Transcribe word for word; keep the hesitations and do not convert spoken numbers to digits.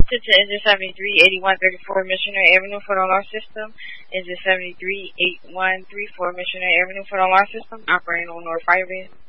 To engine seventy-three eighty-one thirty-four Missionary Avenue for the alarm system. Engine seventy-three eighty-one thirty-four Missionary Avenue for the alarm system. Operating on North Firebase.